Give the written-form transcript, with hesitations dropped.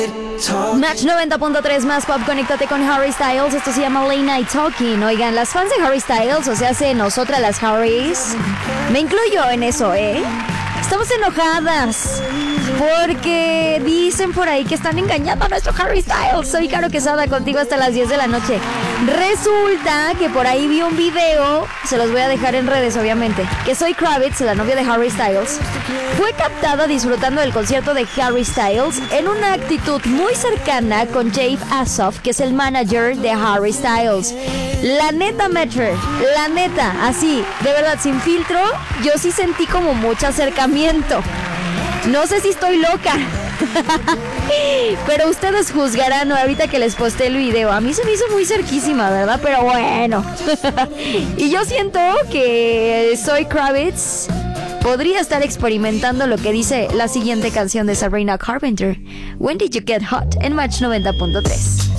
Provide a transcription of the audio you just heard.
Match 90.3 más pop, conéctate con Harry Styles. Esto se llama Late Night Talking. Oigan, las fans de Harry Styles, o sea, nosotras las Harrys, me incluyo en eso, estamos enojadas porque dicen por ahí que están engañando a nuestro Harry Styles. Soy Caro Quesada, contigo hasta las 10 de la noche. Resulta que por ahí vi un video, se los voy a dejar en redes obviamente, que Zoe Kravitz, la novia de Harry Styles, fue captada disfrutando del concierto de Harry Styles en una actitud muy cercana con Jave Assoff, que es el manager de Harry Styles. La neta, Metro, la neta, así, de verdad, sin filtro, yo sí sentí como mucho acercamiento. No sé si estoy loca, pero ustedes juzgarán ahorita que les posté el video. A mí se me hizo muy cerquísima, ¿verdad? Pero bueno. Y yo siento que Zoe Kravitz podría estar experimentando lo que dice la siguiente canción de Sabrina Carpenter, When Did You Get Hot, en Match 90.3.